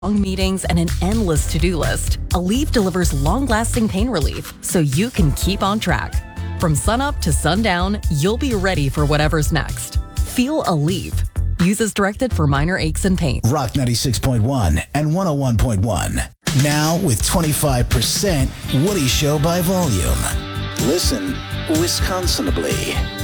Long meetings and an endless to-do list, Aleve delivers long-lasting pain relief so you can keep on track. From sunup to sundown, you'll be ready for whatever's next. Feel Aleve. Use as directed for minor aches and pain. Rock 96.1 and 101.1. Now with 25% Woody Show by volume. Listen Wisconsinably.